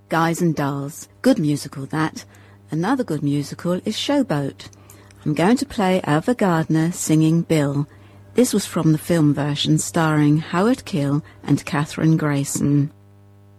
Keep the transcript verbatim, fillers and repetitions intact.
Guys and Dolls. Good musical, that. Another good musical is Showboat. I'm going to play Ava Gardner singing Bill. This was from the film version starring Howard Keel and Katherine Grayson.